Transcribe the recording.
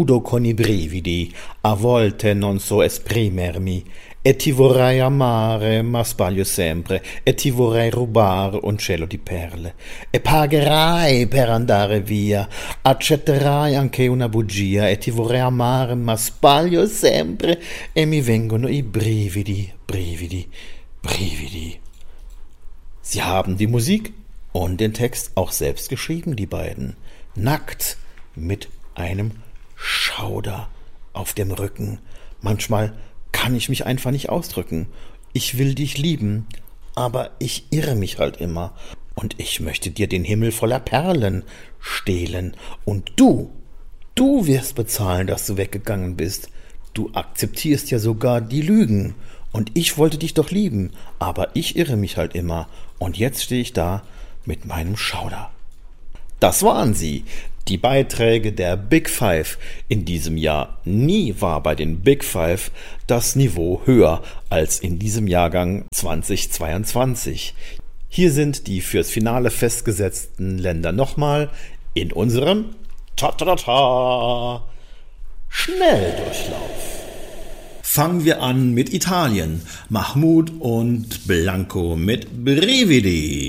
nudo con i brividi, a volte non so esprimermi, e ti vorrei amare, ma sbaglio sempre, e ti vorrei rubare un cielo di perle, e pagherai per andare via, accetterai anche una bugia, e ti vorrei amare, ma sbaglio sempre, e mi vengono i brividi, brividi, brividi. Sie haben die Musik und den Text auch selbst geschrieben, die beiden. Nackt mit einem Schauder auf dem Rücken. Manchmal kann ich mich einfach nicht ausdrücken. Ich will dich lieben, aber ich irre mich halt immer. Und ich möchte dir den Himmel voller Perlen stehlen. Und du wirst bezahlen, dass du weggegangen bist. Du akzeptierst ja sogar die Lügen. Und ich wollte dich doch lieben, aber ich irre mich halt immer. Und jetzt stehe ich da mit meinem Schauder. Das waren sie, die Beiträge der Big Five in diesem Jahr. Nie war bei den Big Five das Niveau höher als in diesem Jahrgang 2022. Hier sind die fürs Finale festgesetzten Länder nochmal in unserem Schnelldurchlauf. Fangen wir an mit Italien. Mahmood und Blanco mit Brividi.